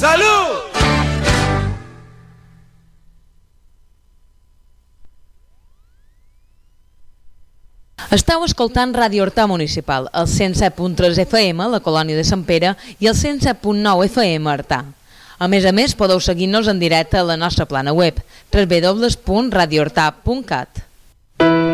Salut! Esteu escoltant Ràdio Horta Municipal, el 107.3 FM, la colònia de Sant Pere, i el 107.9 FM, Artà. A més, podeu seguir-nos en directe a la nostra plana web, www.radiohorta.cat.